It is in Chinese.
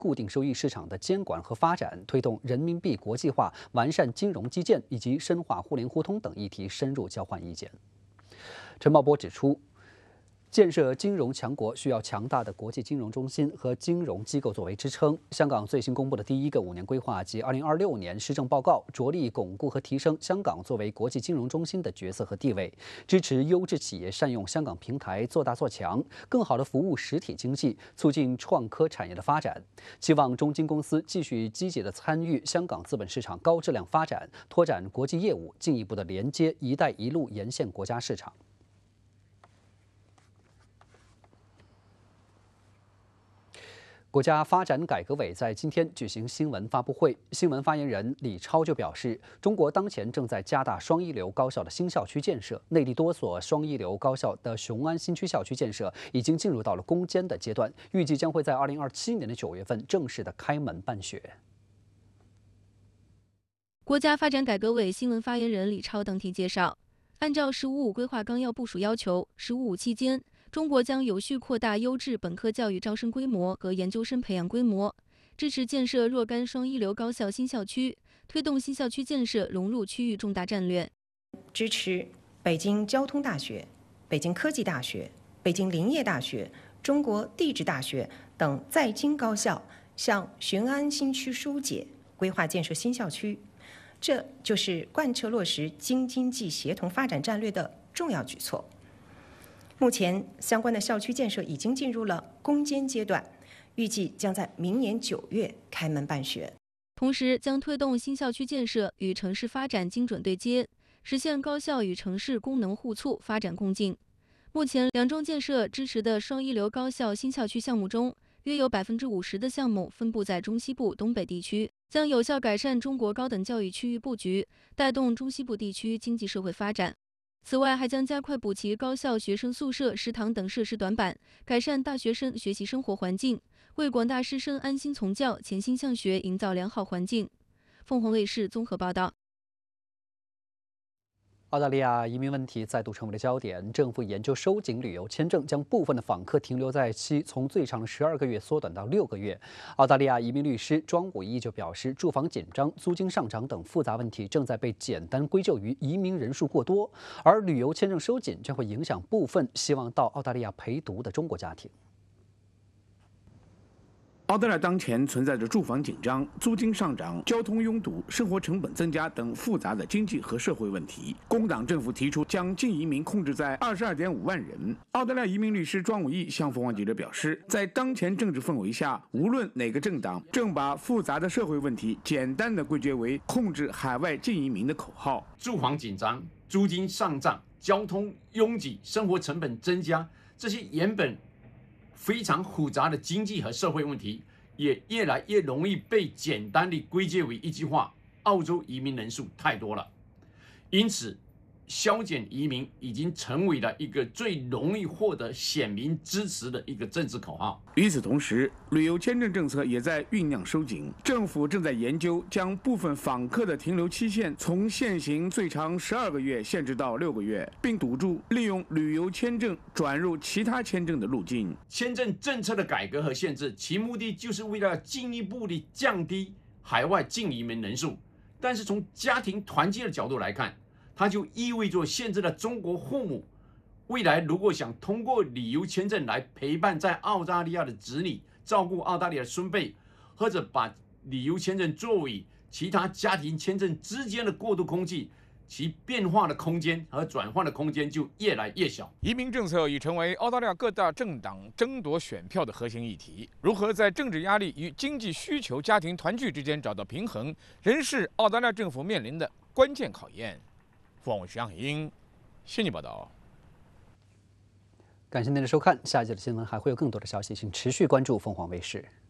固定收益市场的监管和发展，推动人民币国际化、完善金融基建以及深化互联互通等议题深入交换意见。陈茂波指出，建设金融强国需要强大的国际金融中心和金融机构作为支撑。香港最新公布的第一个5年规划及2026年施政报告，着力巩固和提升香港作为国际金融中心的角色和地位，支持优质企业善用香港平台做大做强，更好地服务实体经济，促进创科产业的发展。希望中金公司继续积极地参与香港资本市场高质量发展，拓展国际业务，进一步地连接“一带一路”沿线国家市场。国家发展改革委在今天举行新闻发布会，新闻发言人李超就表示，中国当前正在加大双一流高校的新校区建设，内地多所双一流高校的雄安新区校区建设已经进入到了攻坚的阶段，预计将会在2027年的9月份正式的开门办学。 国家发展改革委新闻发言人李超当天介绍，按照“十五五”规划纲要部署要求，“十五五”期间，中国将有序扩大优质本科教育招生规模和研究生培养规模，支持建设若干双一流高校新校区，推动新校区建设融入区域重大战略。 支持北京交通大学、北京科技大学、北京林业大学、中国地质大学等在京高校向雄安新区疏解，规划建设新校区。这就是贯彻落实京津冀协同发展战略的重要举措。目前，相关的校区建设已经进入了攻坚阶段，预计将在明年9月开门办学。 同时，将推动新校区建设与城市发展精准对接，实现高校与城市功能互促、发展共进。目前，两中建设支持的双一流高校新校区项目中，约有50%的项目分布在中西部、东北地区，将有效改善中国高等教育区域布局，带动中西部地区经济社会发展。此外，还将加快补齐高校学生宿舍、食堂等设施短板，改善大学生学习生活环境，为广大师生安心从教、潜心向学营造良好环境。凤凰卫视综合报道。 澳大利亚移民问题再度成为了焦点，政府研究收紧旅游签证，将部分的访客停留在期从最长的12个月缩短到6个月。澳大利亚移民律师庄武义就表示，住房紧张、租金上涨等复杂问题正在被简单归咎于移民人数过多，而旅游签证收紧将会影响部分希望到澳大利亚陪读的中国家庭。 澳大利亚当前存在着住房紧张、租金上涨、交通拥堵、生活成本增加等复杂的经济和社会问题。工党政府提出将净移民控制在22.5万人。澳大利亚移民律师庄武义向凤凰记者表示，在当前政治氛围下，无论哪个政党正把复杂的社会问题简单的归结为控制海外净移民的口号。 住房紧张、租金上涨、交通拥挤、生活成本增加，这些原本非常复杂的经济和社会问题，也越来越容易被简单地归结为一句话：澳洲移民人数太多了。因此，削减移民已经成为了一个最容易获得选民支持的一个政治口号。 与此同时，旅游签证政策也在酝酿收紧。政府正在研究将部分访客的停留期限从现行最长12个月限制到6个月，并堵住利用旅游签证转入其他签证的路径。 签证政策的改革和限制，其目的就是为了进一步地降低海外净移民人数。但是从家庭团结的角度来看，它就意味着限制了中国父母未来如果想通过旅游签证来陪伴在澳大利亚的子女，照顾澳大利亚的孙辈，或者把旅游签证作为其他家庭签证之间的过渡空气，其变化的空间和转换的空间就越来越小。 移民政策已成为澳大利亚各大政党争夺选票的核心议题。如何在政治压力与经济需求、家庭团聚之间找到平衡，仍是澳大利亚政府面临的关键考验。凤凰徐英，悉尼报道。 感谢您的收看，下一节的新闻还会有更多的消息，请持续关注凤凰卫视。